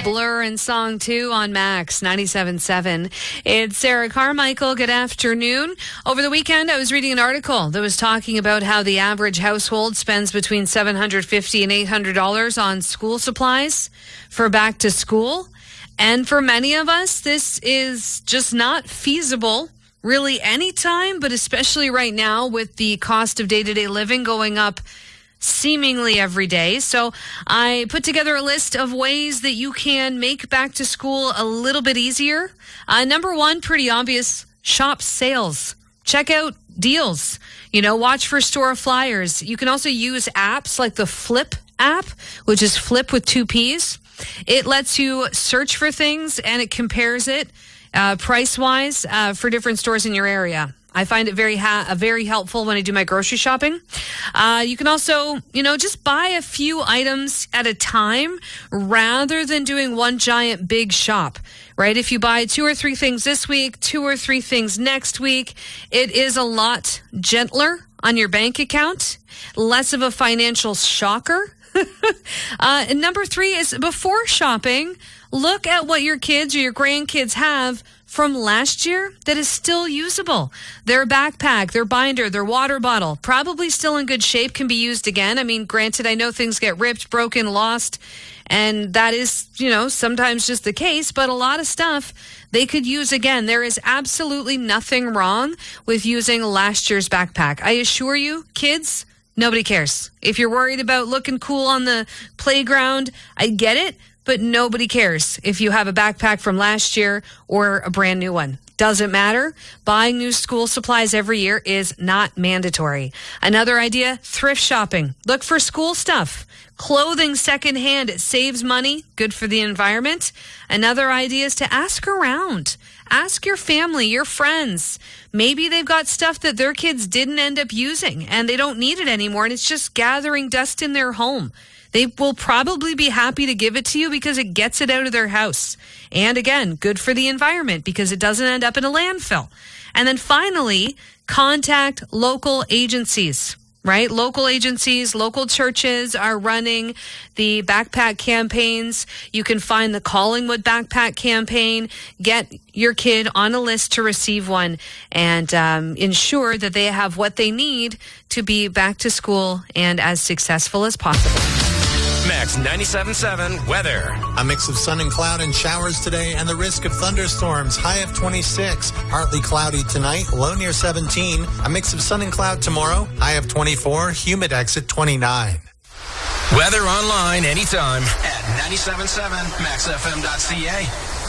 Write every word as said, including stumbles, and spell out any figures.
Blur and Song two on Max ninety-seven point seven. It's Sarah Carmichael. Good afternoon. Over the weekend, I was reading an article that was talking about how the average household spends between seven hundred fifty dollars and eight hundred dollars on school supplies for back to school. And for many of us, this is just not feasible really anytime, but especially right now with the cost of day-to-day living going up seemingly every day. So I put together a list of ways that you can make back to school a little bit easier. Uh, number one, pretty obvious, shop sales. Check out deals. You know, watch for store flyers. You can also use apps like the Flip app, which is Flip with two P's. It lets you search for things and it compares it uh, price-wise uh, for different stores in your area. I find it very ha- uh, very helpful when I do my grocery shopping. Uh, you can also, you know, just buy a few items at a time rather than doing one giant big shop, right? If you buy two or three things this week, two or three things next week, it is a lot gentler on your bank account, less of a financial shocker. uh, and number three is before shopping, look at what your kids or your grandkids have from last year that is still usable. Their backpack, their binder, their water bottle, probably still in good shape, can be used again. I mean, granted, I know things get ripped, broken, lost, and that is, you know, sometimes just the case, but a lot of stuff they could use again. There is absolutely nothing wrong with using last year's backpack. I assure you, kids, nobody cares. If you're worried about looking cool on the playground, I get it. But nobody cares if you have a backpack from last year or a brand new one. Doesn't matter. Buying new school supplies every year is not mandatory. Another idea, thrift shopping. Look for school stuff. Clothing secondhand. It saves money. Good for the environment. Another idea is to ask around. Ask your family, your friends. Maybe they've got stuff that their kids didn't end up using and they don't need it anymore and it's just gathering dust in their home. They will probably be happy to give it to you because it gets it out of their house. And again, good for the environment because it doesn't end up in a landfill. And then finally, contact local agencies, right? Local agencies, local churches are running the backpack campaigns. You can find the Collingwood backpack campaign. Get your kid on a list to receive one and um, ensure that they have what they need to be back to school and as successful as possible. Max ninety-seven point seven weather. A mix of sun and cloud and showers today and the risk of thunderstorms. High of twenty-six. Partly cloudy tonight. Low near seventeen. A mix of sun and cloud tomorrow. High of twenty-four. Humid exit twenty-nine. Weather online anytime at ninety-seven point seven max f m dot c a.